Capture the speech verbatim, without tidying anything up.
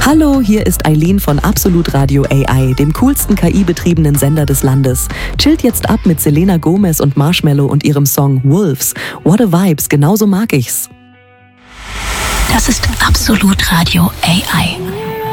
Hallo, hier ist Eileen von Absolut Radio A I, dem coolsten K I-betriebenen Sender des Landes. Chillt jetzt ab mit Selena Gomez und Marshmello und ihrem Song Wolves. What a Vibes, genauso mag ich's. Das ist Absolut Radio A I.